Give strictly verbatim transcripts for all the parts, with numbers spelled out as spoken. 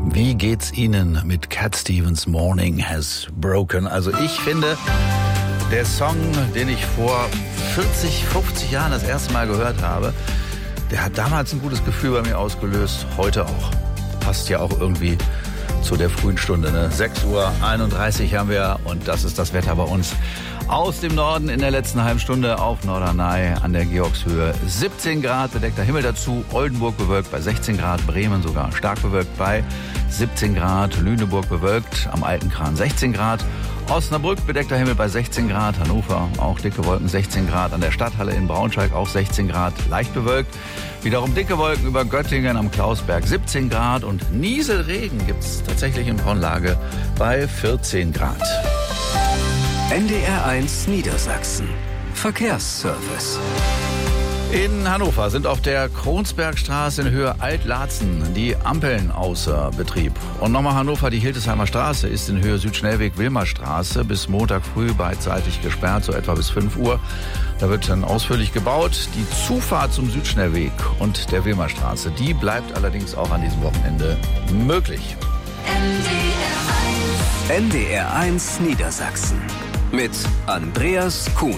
Wie geht's Ihnen mit Cat Stevens Morning Has Broken? Also ich finde, der Song, den ich vor vierzig, fünfzig Jahren das erste Mal gehört habe, der hat damals ein gutes Gefühl bei mir ausgelöst, heute auch. Passt ja auch irgendwie zu der frühen Stunde, ne? sechs Uhr einunddreißig haben wir und das ist das Wetter bei uns. Aus dem Norden in der letzten halben Stunde auf Norderney an der Georgshöhe siebzehn Grad, bedeckter Himmel dazu, Oldenburg bewölkt bei sechzehn Grad, Bremen sogar stark bewölkt bei siebzehn Grad, Lüneburg bewölkt, am Altenkran sechzehn Grad, Osnabrück bedeckter Himmel bei sechzehn Grad, Hannover auch dicke Wolken sechzehn Grad, an der Stadthalle in Braunschweig auch sechzehn Grad, leicht bewölkt, wiederum dicke Wolken über Göttingen am Klausberg siebzehn Grad und Nieselregen gibt's tatsächlich in Braunlage bei vierzehn Grad. N D R eins Niedersachsen. Verkehrsservice. In Hannover sind auf der Kronsbergstraße in Höhe Alt-Laatzen die Ampeln außer Betrieb. Und nochmal Hannover, die Hildesheimer Straße ist in Höhe Südschnellweg Wilmerstraße bis Montag früh beidseitig gesperrt, so etwa bis fünf Uhr. Da wird dann ausführlich gebaut. Die Zufahrt zum Südschnellweg und der Wilmerstraße, die bleibt allerdings auch an diesem Wochenende möglich. N D R eins Niedersachsen mit Andreas Kuhn.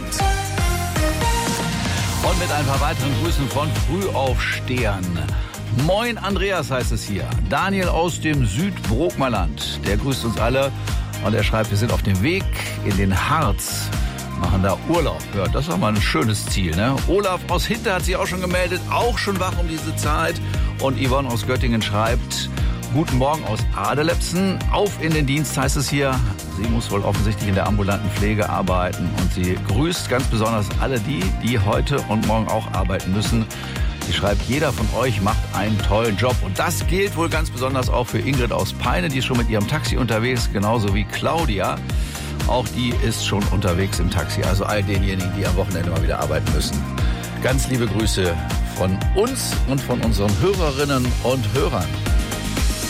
Und mit ein paar weiteren Grüßen von Frühaufstehern. Moin Andreas heißt es hier. Daniel aus dem Südbrokmerland, der grüßt uns alle und er schreibt, wir sind auf dem Weg in den Harz, machen da Urlaub. Ja, das ist auch mal ein schönes Ziel, ne? Olaf aus Hinter hat sich auch schon gemeldet, auch schon wach um diese Zeit. Und Yvonne aus Göttingen schreibt, guten Morgen aus Adelepsen. Auf in den Dienst heißt es hier. Sie muss wohl offensichtlich in der ambulanten Pflege arbeiten und sie grüßt ganz besonders alle die, die heute und morgen auch arbeiten müssen. Sie schreibt, jeder von euch macht einen tollen Job. Und das gilt wohl ganz besonders auch für Ingrid aus Peine, die ist schon mit ihrem Taxi unterwegs, genauso wie Claudia. Auch die ist schon unterwegs im Taxi. Also all denjenigen, die am Wochenende mal wieder arbeiten müssen. Ganz liebe Grüße von uns und von unseren Hörerinnen und Hörern.